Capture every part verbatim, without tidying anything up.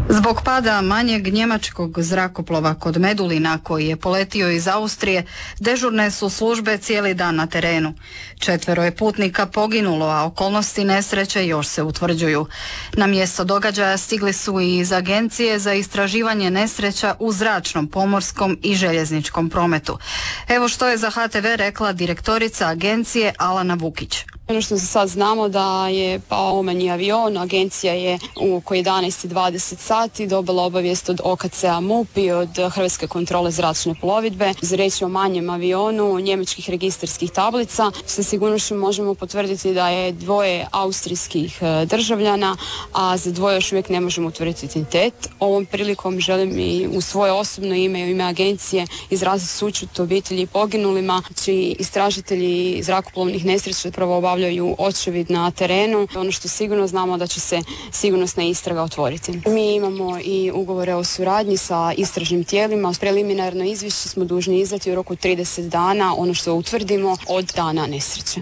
Zbog pada manjeg njemačkog zrakoplova kod Medulina koji je poletio iz Austrije, dežurne su službe cijeli dan na terenu. Četvero je putnika poginulo, a okolnosti nesreće još se utvrđuju. Na mjesto događaja stigli su i iz Agencije za istraživanje nesreća u zračnom, pomorskom i željezničkom prometu. Evo što je za H T V rekla direktorica agencije Alana Vukić. Ono što sad znamo da je pao manji avion, agencija je u oko jedanaest i dvadeset sati dobila obavijest od O K C-a MUP i od Hrvatske kontrole zračne plovidbe. Za riječ o manjem avionu njemačkih registarskih tablica. Sa sigurnošću možemo potvrditi da je dvoje austrijskih državljana, a za dvoje još uvijek ne možemo utvrditi identitet. Ovom prilikom želim i u svoje osobno ime i u ime agencije izraziti sućut obitelji poginulima, čiji istražitelji zrakoplovnih nesreća upravo obavljaju očevid na terenu. Ono što sigurno znamo da će se sigurnosna istraga otvoriti. Mi imamo i ugovore o suradnji sa istražnim tijelima. Preliminarno izvješće smo dužni izdati u roku trideset dana, ono što utvrdimo od dana nesreće.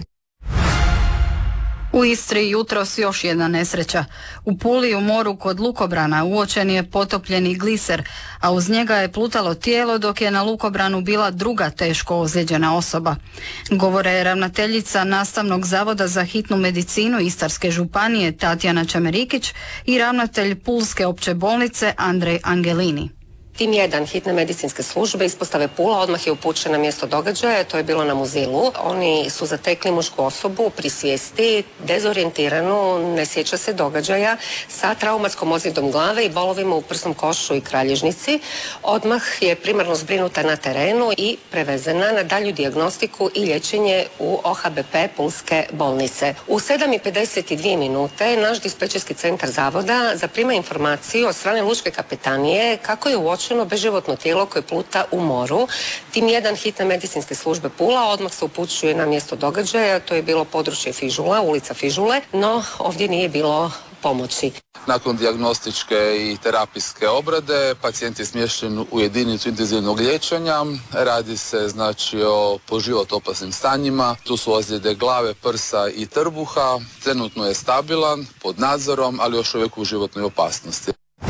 U Istri jutros još jedna nesreća. U Puli u moru kod lukobrana uočen je potopljeni gliser, a uz njega je plutalo tijelo dok je na lukobranu bila druga teško ozlijeđena osoba. Govore ravnateljica Nastavnog zavoda za hitnu medicinu Istarske županije Tatjana Čamerikić i ravnatelj Pulske opće bolnice Andrej Angelini. Tim jedan hitne medicinske službe ispostave Pula odmah je upućen na mjesto događaja, to je bilo na Muzilu. Oni su zatekli mušku osobu pri svijesti, dezorijentiranu, ne sjeća se događaja, sa traumatskom ozljedom glave i bolovima u prsnom košu i kralježnici. Odmah je primarno zbrinuta na terenu i prevezena na dalju dijagnostiku i liječenje u O H B P Pulske bolnice. U sedam i pedeset dvije minute naš dispečerski centar zavoda zaprima informaciju od strane lučke kapetanije kako je uočeno beživotno tijelo koje pluta u moru. Tim jedan hitne medicinske službe Pula odmah se upućuje na mjesto događaja, to je bilo područje Fižula, ulica Fižule, no ovdje nije bilo pomoći. Nakon dijagnostičke i terapijske obrade pacijent je smješten u jedinicu intenzivnog liječenja. Radi se znači o po život opasnim stanjima. Tu su ozljede glave, prsa i trbuha. Trenutno je stabilan, pod nadzorom, ali još uvijek u životnoj opasnosti.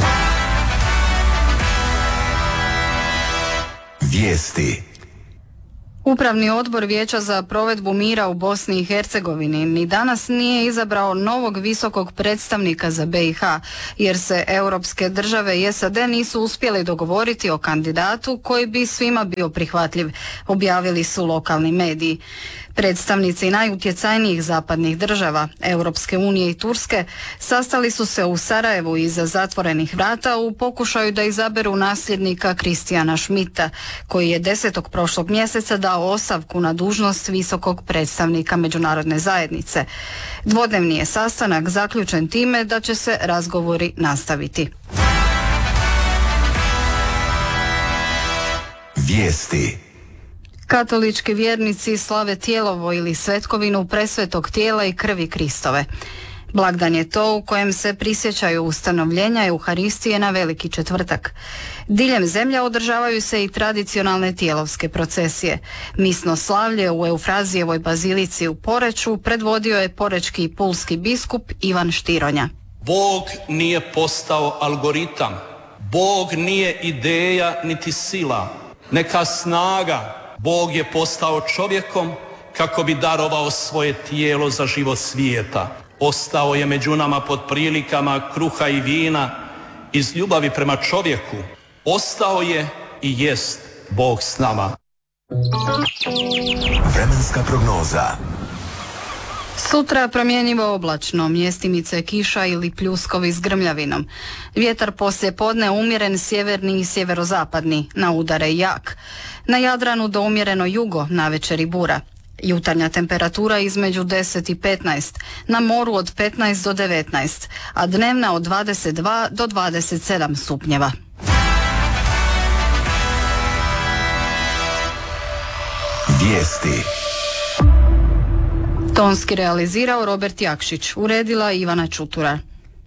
Vijesti. Upravni odbor Vijeća za provedbu mira u Bosni i Hercegovini ni danas nije izabrao novog visokog predstavnika za B i H, jer se europske države i S A D nisu uspjeli dogovoriti o kandidatu koji bi svima bio prihvatljiv, objavili su lokalni mediji. Predstavnici najutjecajnijih zapadnih država, Europske unije i Turske, sastali su se u Sarajevu iza zatvorenih vrata u pokušaju da izaberu nasljednika Kristijana Schmidta, koji je desetog prošlog mjeseca dao ostavku na dužnost visokog predstavnika međunarodne zajednice. Dvodnevni je sastanak zaključen time da će se razgovori nastaviti. Vijesti. Katolički vjernici slave Tijelovo ili svetkovinu presvetog tijela i krvi Kristove. Blagdan je to u kojem se prisjećaju ustanovljenja Euharistije na Veliki četvrtak. Diljem zemlje održavaju se i tradicionalne tijelovske procesije. Misno slavlje u Eufrazijevoj bazilici u Poreču predvodio je porečki i pulski biskup Ivan Štironja. Bog nije postao algoritam. Bog nije ideja niti sila, neka snaga. Bog je postao čovjekom kako bi darovao svoje tijelo za život svijeta. Ostao je među nama pod prilikama kruha i vina iz ljubavi prema čovjeku. Ostao je i jest Bog s nama. Vremenska prognoza. Sutra promjenjivo oblačno, mjestimice kiša ili pljuskovi s grmljavinom. Vjetar poslije podne umjeren sjeverni i sjeverozapadni, na udare jak. Na Jadranu do umjereno jugo, navečer i bura. Jutarnja temperatura između deset i petnaest, na moru od petnaest do devetnaest, a dnevna od dvadeset dva do dvadeset sedam stupnjeva. Vijesti. Tonski realizirao Robert Jakšić, uredila Ivana Čutura.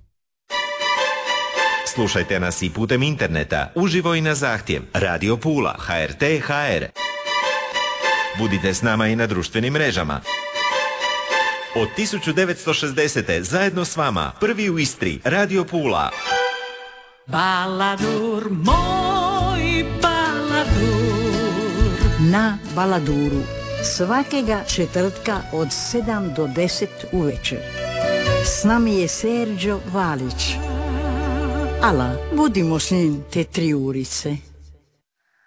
Slušajte nas i putem interneta, uživo i na zahtjev, Radio Pula, H R T H R. Budite s nama i na društvenim mrežama. Od tisuću devetsto šezdesete zajedno s vama, prvi u Istri, Radio Pula. Baladur, moj Baladur. Na Baladuru svakega četvrtka od sedam do deset uvečer. S nami je Serđo Valić. Ala, budimo s njim te tri urice.